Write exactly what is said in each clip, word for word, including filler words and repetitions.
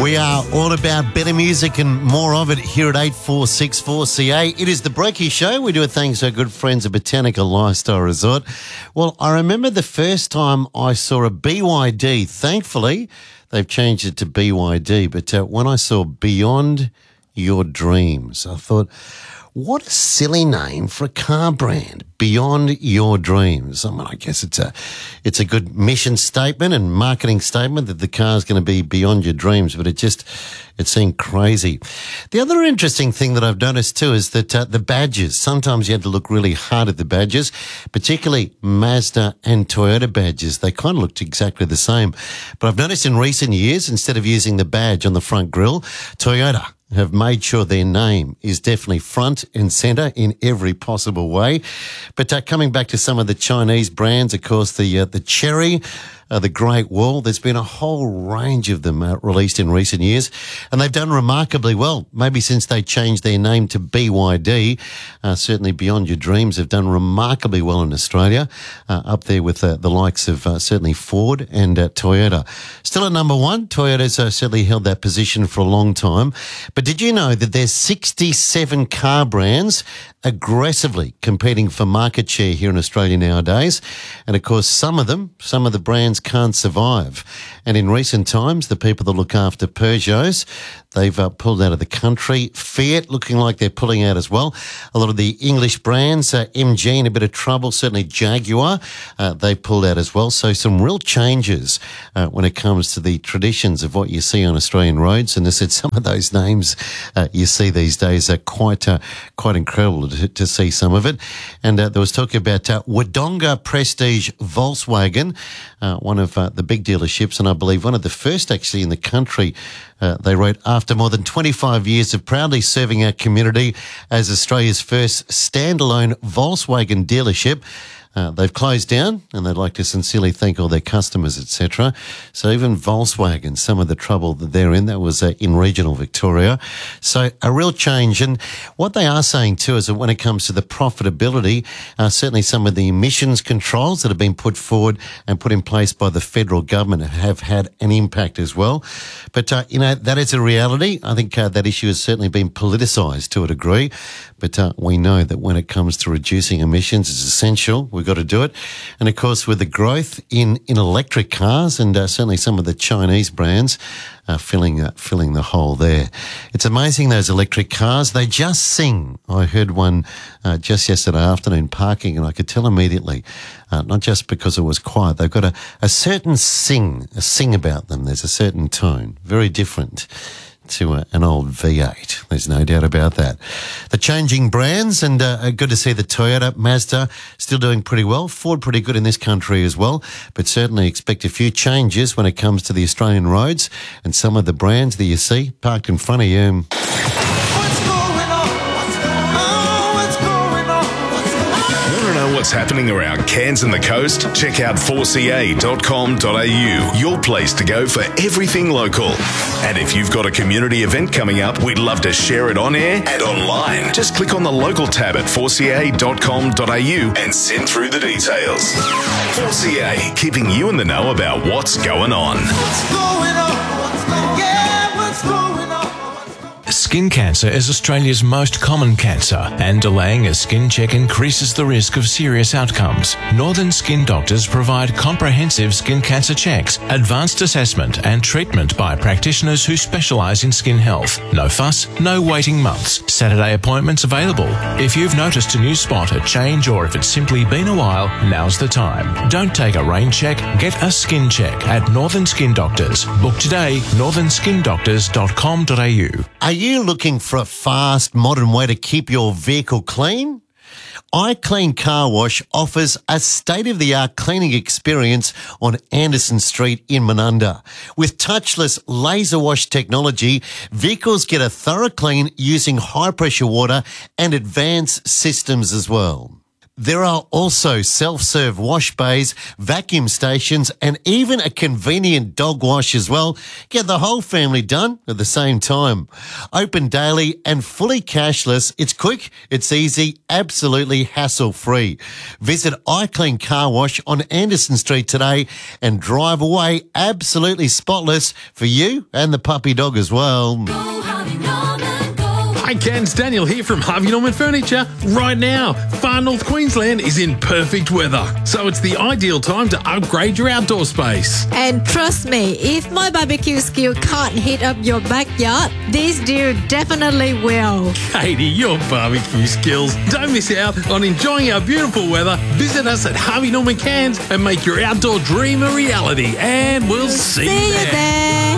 We are all about better music and more of it here at eight four six four C A. It is the Breaky Show. We do it thanks to our good friends at Botanical Lifestyle Resort. Well, I remember the first time I saw a B Y D. Thankfully, they've changed it to B Y D. But uh, when I saw Beyond Your Dreams, I thought, what a silly name for a car brand, Beyond Your Dreams. I mean, I guess it's a it's a good mission statement and marketing statement that the car's going to be beyond your dreams, but it just, it seemed crazy. The other interesting thing that I've noticed too is that uh, the badges, sometimes you had to look really hard at the badges, particularly Mazda and Toyota badges. They kind of looked exactly the same. But I've noticed in recent years, instead of using the badge on the front grille, Toyota have made sure their name is definitely front and centre in every possible way. But uh, coming back to some of the Chinese brands, of course, the uh, the Chery, uh, the Great Wall, there's been a whole range of them uh, released in recent years, and they've done remarkably well. Maybe since they changed their name to B Y D, uh, certainly Beyond Your Dreams have done remarkably well in Australia, uh, up there with uh, the likes of uh, certainly Ford and uh, Toyota. Still at number one, Toyota's uh, certainly held that position for a long time. But did you know that there's sixty-seven car brands aggressively competing for market share here in Australia nowadays? And of course, some of them, some of the brands can't survive. And in recent times, the people that look after Peugeots, they've uh, pulled out of the country. Fiat looking like they're pulling out as well. A lot of the English brands, uh, M G in a bit of trouble, certainly Jaguar, uh, they pulled out as well. So some real changes uh, when it comes to the traditions of what you see on Australian roads. And I said some of those names uh, you see these days are quite uh, quite incredible to, to see some of it. And uh, there was talk about uh, Wodonga Prestige Volkswagen, uh, one of uh, the big dealerships, and I believe one of the first actually in the country. Uh, they wrote, after more than twenty-five years of proudly serving our community as Australia's first standalone Volkswagen dealership, Uh, they've closed down and they'd like to sincerely thank all their customers, et cetera. So even Volkswagen, some of the trouble that they're in, that was uh, in regional Victoria. So a real change. And what they are saying too is that when it comes to the profitability, uh, certainly some of the emissions controls that have been put forward and put in place by the federal government have had an impact as well. But, uh, you know, that is a reality. I think uh, that issue has certainly been politicised to a degree. But uh, we know that when it comes to reducing emissions, it's essential. We've got to do it. And, of course, with the growth in, in electric cars and uh, certainly some of the Chinese brands uh, filling, uh, filling the hole there. It's amazing, those electric cars. They just sing. I heard one uh, just yesterday afternoon parking, and I could tell immediately, uh, not just because it was quiet, they've got a, a certain sing, a sing about them. There's a certain tone, very different to uh, an old V eight. There's no doubt about that. The changing brands, and uh, good to see the Toyota, Mazda still doing pretty well. Ford pretty good in this country as well, but certainly expect a few changes when it comes to the Australian roads and some of the brands that you see parked in front of you. What's happening around Cairns and the coast? Check out four c a dot com dot a u, your place to go for everything local. And if you've got a community event coming up, we'd love to share it on air and online. Just click on the local tab at four c a dot com dot a u and send through the details. four C A, keeping you in the know about what's going on. What's going on? What's going, yeah, what's going on? Skin cancer is Australia's most common cancer, and delaying a skin check increases the risk of serious outcomes. Northern Skin Doctors provide comprehensive skin cancer checks, advanced assessment and treatment by practitioners who specialise in skin health. No fuss, no waiting months. Saturday appointments available. If you've noticed a new spot, a change, or if it's simply been a while, now's the time. Don't take a rain check, get a skin check at Northern Skin Doctors. Book today, northern skin doctors dot com dot a u. Are you looking for a fast, modern way to keep your vehicle clean? iClean Car Wash offers a state-of-the-art cleaning experience on Anderson Street in Menunda. With touchless laser wash technology, vehicles get a thorough clean using high-pressure water and advanced systems as well. There are also self-serve wash bays, vacuum stations, and even a convenient dog wash as well. Get the whole family done at the same time. Open daily and fully cashless. It's quick, it's easy, absolutely hassle-free. Visit iClean Car Wash on Anderson Street today and drive away absolutely spotless for you and the puppy dog as well. Hi, Cairns, Daniel here from Harvey Norman Furniture. Right now, Far North Queensland is in perfect weather, so it's the ideal time to upgrade your outdoor space. And trust me, if my barbecue skill can't heat up your backyard, this deal definitely will. Katie, your barbecue skills. Don't miss out on enjoying our beautiful weather. Visit us at Harvey Norman Cairns and make your outdoor dream a reality. And we'll see, See you there. you there.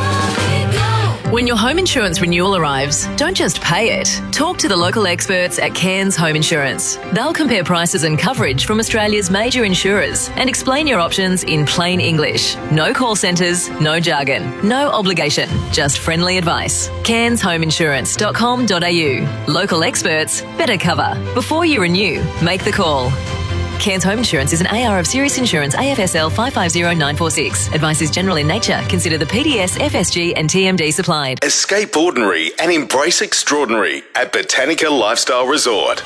When your home insurance renewal arrives, don't just pay it. Talk to the local experts at Cairns Home Insurance. They'll compare prices and coverage from Australia's major insurers and explain your options in plain English. No call centres, no jargon, no obligation, just friendly advice. cairns home insurance dot com dot a u. Local experts, better cover. Before you renew, make the call. Cairns Home Insurance is an A R of Serious Insurance A F S L five five zero nine four six. Advice is general in nature. Consider the P D S, F S G and T M D supplied. Escape ordinary and embrace extraordinary at Botanica Lifestyle Resort.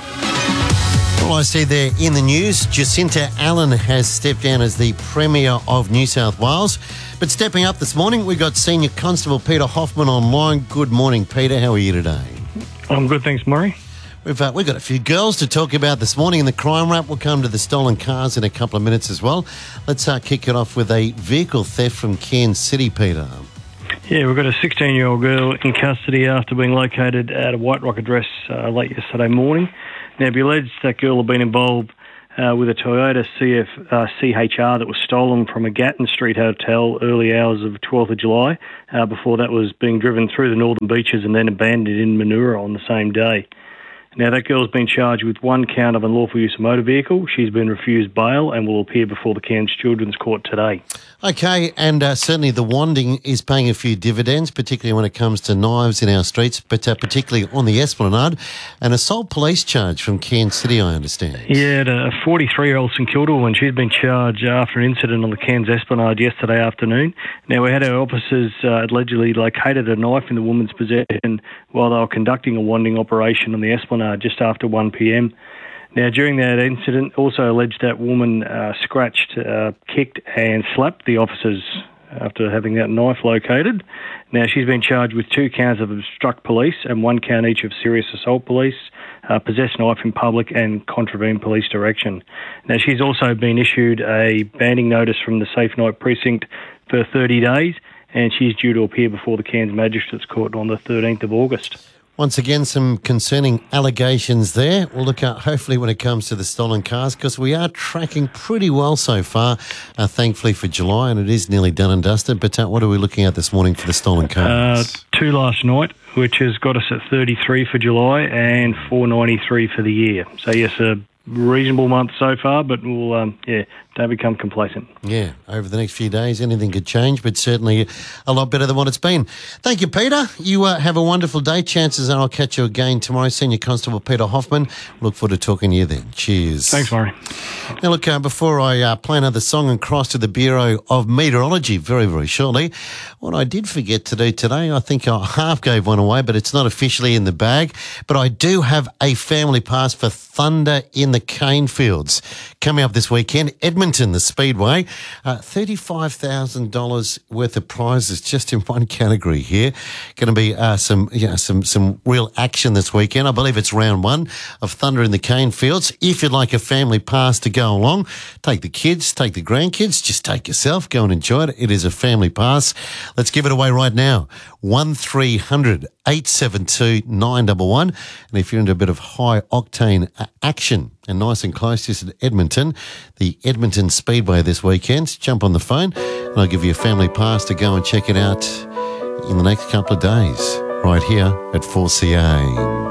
Well, I see there in the news, Jacinta Allen has stepped down as the Premier of New South Wales. But stepping up this morning, we've got Senior Constable Peter Hoffman online. Good morning, Peter. How are you today? I'm good, thanks, Murray. We've, uh, we've got a few girls to talk about this morning in the crime wrap. We'll come to the stolen cars in a couple of minutes as well. Let's uh, kick it off with a vehicle theft from Cairns City, Peter. Yeah, we've got a sixteen-year-old girl in custody after being located at a White Rock address uh, late yesterday morning. Now, it'd be alleged that girl had been involved uh, with a Toyota C F, uh, C H R that was stolen from a Gatton Street hotel early hours of twelfth of July, uh, before that was being driven through the Northern Beaches and then abandoned in Manura on the same day. Now, that girl's been charged with one count of unlawful use of motor vehicle. She's been refused bail and will appear before the Cairns Children's Court today. Okay, and uh, certainly the wanding is paying a few dividends, particularly when it comes to knives in our streets, but uh, particularly on the Esplanade. An assault police charge from Cairns City, I understand. Yeah, a forty-three-year-old St Kilda woman. She's been charged after an incident on the Cairns Esplanade yesterday afternoon. Now, we had our officers uh, allegedly located a knife in the woman's possession while they were conducting a wanding operation on the Esplanade just after one p.m. Now, during that incident, also alleged that woman uh, scratched, uh, kicked and slapped the officers after having that knife located. Now, she's been charged with two counts of obstruct police and one count each of serious assault police, uh, possess knife in public and contravene police direction. Now, she's also been issued a banning notice from the Safe Night Precinct for thirty days, and she's due to appear before the Cairns Magistrates Court on the thirteenth of August. Once again, some concerning allegations there. We'll look at, hopefully, when it comes to the stolen cars, because we are tracking pretty well so far, uh, thankfully for July, and it is nearly done and dusted. But uh, what are we looking at this morning for the stolen cars? Uh, two last night, which has got us at thirty-three for July and four ninety-three for the year. So, yes, a reasonable month so far, but we'll, um, yeah, don't become complacent. Yeah, over the next few days, anything could change, but certainly a lot better than what it's been. Thank you, Peter. You uh, have a wonderful day. Chances are I'll catch you again tomorrow. Senior Constable Peter Hoffman. Look forward to talking to you then. Cheers. Thanks, Murray. Now, look, uh, before I uh, play another song and cross to the Bureau of Meteorology very, very shortly, what I did forget to do today, I think I half gave one away, but it's not officially in the bag, but I do have a family pass for Thunder in the Cane Fields coming up this weekend. Edmonton, the Speedway, uh, thirty-five thousand dollars worth of prizes just in one category here. Going to be uh, some, you know, some, some real action this weekend. I believe it's round one of Thunder in the Cane Fields. If you'd like a family pass to go along, take the kids, take the grandkids, just take yourself, go and enjoy it. It is a family pass. Let's give it away right now. one three hundred eight seven two nine one one. And if you're into a bit of high octane action and nice and close to Edmonton, the Edmonton Speedway this weekend, jump on the phone and I'll give you a family pass to go and check it out in the next couple of days right here at four C A.